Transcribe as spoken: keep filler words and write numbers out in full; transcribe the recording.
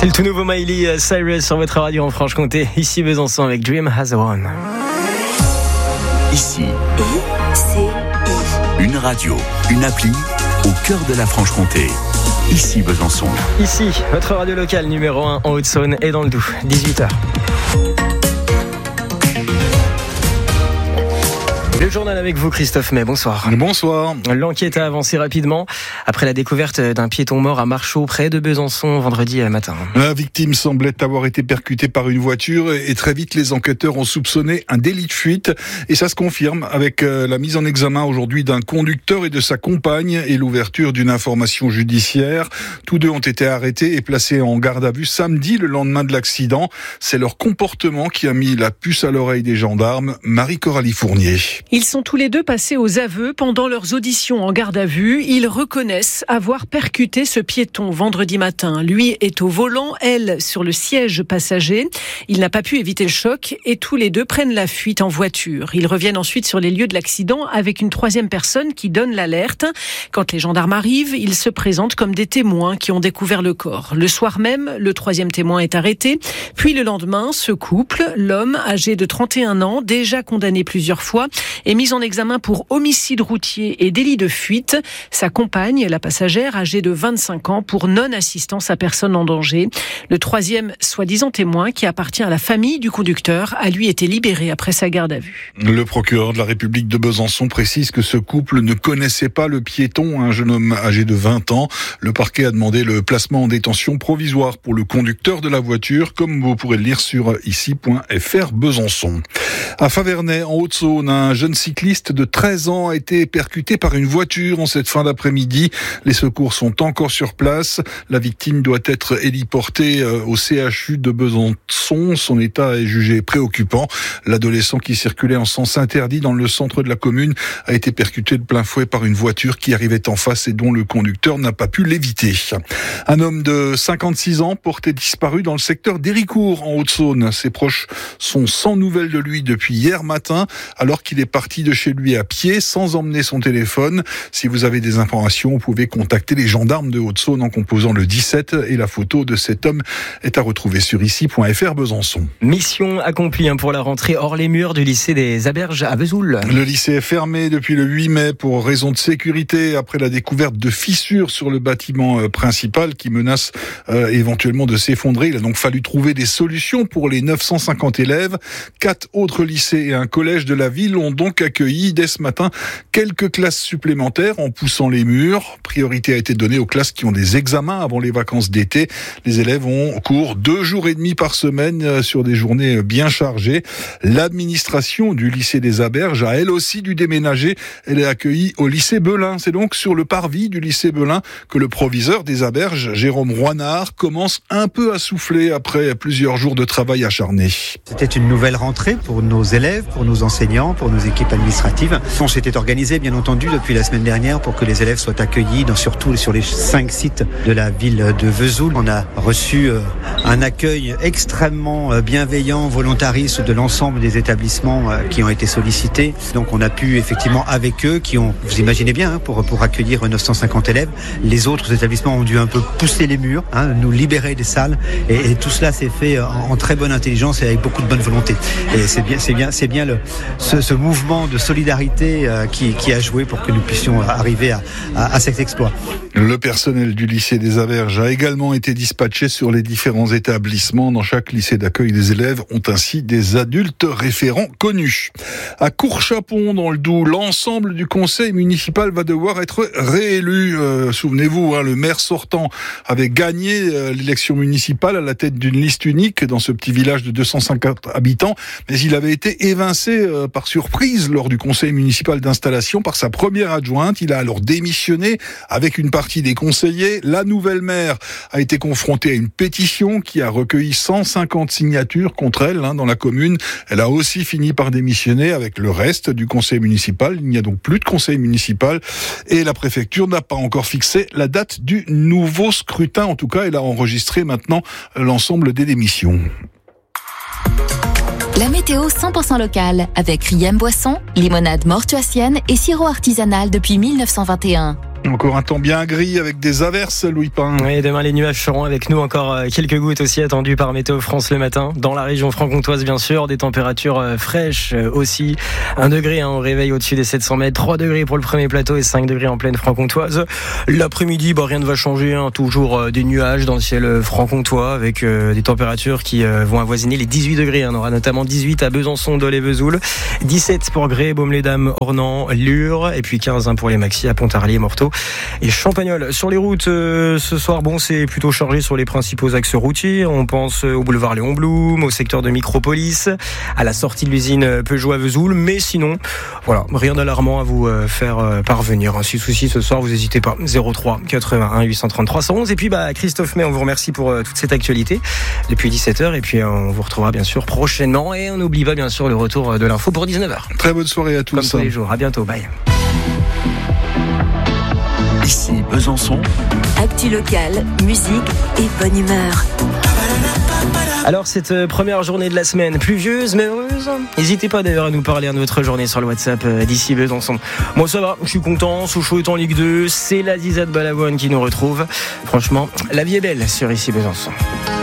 C'est le tout nouveau Miley Cyrus sur votre radio en Franche-Comté. Ici Besançon avec Dream Has a One. Ici, une radio, une appli au cœur de la Franche-Comté. Ici Besançon. Ici, votre radio locale numéro un en Haute-Saône et dans le Doubs. dix-huit heures. Le journal avec vous, Christophe May, bonsoir. Bonsoir. L'enquête a avancé rapidement après la découverte d'un piéton mort à Marchaux, près de Besançon, vendredi matin. La victime semblait avoir été percutée par une voiture et très vite les enquêteurs ont soupçonné un délit de fuite. Et ça se confirme avec la mise en examen aujourd'hui d'un conducteur et de sa compagne et l'ouverture d'une information judiciaire. Tous deux ont été arrêtés et placés en garde à vue samedi, le lendemain de l'accident. C'est leur comportement qui a mis la puce à l'oreille des gendarmes. Marie-Coralie Fournier. Ils sont tous les deux passés aux aveux pendant leurs auditions en garde à vue. Ils reconnaissent avoir percuté ce piéton vendredi matin. Lui est au volant, elle sur le siège passager. Il n'a pas pu éviter le choc et tous les deux prennent la fuite en voiture. Ils reviennent ensuite sur les lieux de l'accident avec une troisième personne qui donne l'alerte. Quand les gendarmes arrivent, ils se présentent comme des témoins qui ont découvert le corps. Le soir même, le troisième témoin est arrêté. Puis le lendemain, ce couple, l'homme âgé de trente et un ans, déjà condamné plusieurs fois, est mise en examen pour homicide routier et délit de fuite. Sa compagne, la passagère, âgée de vingt-cinq ans, pour non-assistance à personne en danger. Le troisième soi-disant témoin, qui appartient à la famille du conducteur, a lui été libéré après sa garde à vue. Le procureur de la République de Besançon précise que ce couple ne connaissait pas le piéton, un jeune homme âgé de vingt ans. Le parquet a demandé le placement en détention provisoire pour le conducteur de la voiture, comme vous pourrez le lire sur ici point f r Besançon. À Favernay, en Haute-Saône, un jeune cycliste de treize ans a été percuté par une voiture en cette fin d'après-midi. Les secours sont encore sur place. La victime doit être héliportée au C H U de Besançon. Son état est jugé préoccupant. L'adolescent qui circulait en sens interdit dans le centre de la commune a été percuté de plein fouet par une voiture qui arrivait en face et dont le conducteur n'a pas pu l'éviter. Un homme de cinquante-six ans porté disparu dans le secteur d'Héricourt en Haute-Saône. Ses proches sont sans nouvelles de lui depuis hier matin, alors qu'il est parti de chez lui à pied sans emmener son téléphone. Si vous avez des informations, vous pouvez contacter les gendarmes de Haute-Saône en composant le dix-sept et la photo de cet homme est à retrouver sur ici point f r Besançon. Mission accomplie pour la rentrée hors les murs du lycée des Aberges à Vesoul. Le lycée est fermé depuis le huit mai pour raison de sécurité après la découverte de fissures sur le bâtiment principal qui menacent euh, éventuellement de s'effondrer. Il a donc fallu trouver des solutions pour les neuf cent cinquante élèves. Quatre autres lycées et un collège de la ville ont donc accueilli dès ce matin quelques classes supplémentaires en poussant les murs. Priorité a été donnée aux classes qui ont des examens avant les vacances d'été. Les élèves ont cours deux jours et demi par semaine sur des journées bien chargées. L'administration du lycée des Aberges a elle aussi dû déménager. Elle est accueillie au lycée Belin. C'est donc sur le parvis du lycée Belin que le proviseur des Aberges, Jérôme Roinard, commence un peu à souffler après plusieurs jours de travail acharné. C'était une nouvelle rentrée pour nos élèves, pour nos enseignants, pour nos équipes administratives. On s'était organisé, bien entendu, depuis la semaine dernière pour que les élèves soient accueillis, dans, surtout sur les cinq sites de la ville de Vesoul. On a reçu euh, un accueil extrêmement bienveillant, volontariste de l'ensemble des établissements euh, qui ont été sollicités. Donc on a pu effectivement avec eux, qui ont, vous imaginez bien, hein, pour, pour accueillir neuf cent cinquante élèves, les autres établissements ont dû un peu pousser les murs, hein, nous libérer des salles, et, et tout cela s'est fait en, en très bonne intelligence et avec beaucoup de bonne volonté. Et c'est bien, c'est bien, c'est bien le, ce, ce mouvement de solidarité euh, qui, qui a joué pour que nous puissions arriver à, à, à cet exploit. Le personnel du lycée des Aberges a également été dispatché sur les différents établissements. Dans chaque lycée d'accueil, les élèves ont ainsi des adultes référents connus. À Courchapon, dans le Doubs, l'ensemble du conseil municipal va devoir être réélu. Euh, souvenez-vous, hein, le maire sortant avait gagné euh, l'élection municipale à la tête d'une liste unique dans ce petit village de deux cent cinquante habitants, mais il avait été évincé euh, par surprise lors du conseil municipal d'installation par sa première adjointe. Il a alors démissionné avec une partie des conseillers. La nouvelle maire a été confrontée à une pétition qui a recueilli cent cinquante signatures contre elle hein, dans la commune. Elle a aussi fini par démissionner avec le reste du conseil municipal. Il n'y a donc plus de conseil municipal et la préfecture n'a pas encore fixé la date du nouveau scrutin. En tout cas, elle a enregistré maintenant l'ensemble des démissions. La météo cent pour cent locale avec Riem Boisson, limonade mortuacienne et sirop artisanal depuis mille neuf cent vingt et un. Encore un temps bien gris avec des averses, Louis Pain. Oui, demain les nuages seront avec nous. Encore quelques gouttes aussi attendues par Météo France le matin. Dans la région franc-comtoise, bien sûr, des températures fraîches aussi. un degré hein, au réveil au-dessus des sept cents mètres, trois degrés pour le premier plateau et cinq degrés en pleine franc-comtoise. L'après-midi, bah, rien ne va changer. Hein, toujours euh, des nuages dans le ciel franc-comtois avec euh, des températures qui euh, vont avoisiner les dix-huit degrés. Hein. On aura notamment dix-huit à Besançon, Dole et Vesoul, dix-sept pour Gré, Baume-les-Dames, Ornans, Lure et puis quinze hein, pour les maxi à Pontarlier, Morteau et Champagnole. Sur les routes, euh, ce soir, bon, c'est plutôt chargé sur les principaux axes routiers. On pense au boulevard Léon Blum, au secteur de Micropolis, à la sortie de l'usine Peugeot à Vesoul. Mais sinon, voilà, rien d'alarmant à vous euh, faire euh, parvenir. Si souci ce soir, vous n'hésitez pas. zéro trois quatre-vingt-un huit cent trente-trois cent onze. Et puis, bah, Christophe May, on vous remercie pour euh, toute cette actualité depuis dix-sept heures. Et puis, euh, on vous retrouvera bien sûr prochainement. Et on n'oublie pas bien sûr le retour de l'info pour dix-neuf heures. Très bonne soirée à tous. Comme tous les jours. À bientôt. Bye. Ici Besançon. Actu locale, musique et bonne humeur. Alors cette première journée de la semaine, pluvieuse mais heureuse. N'hésitez pas d'ailleurs à nous parler de votre journée sur le WhatsApp d'ici Besançon. Moi ça va, je suis content, Sochaux est en Ligue deux, c'est la Ziza de Balavoine qui nous retrouve. Franchement, la vie est belle sur ici Besançon.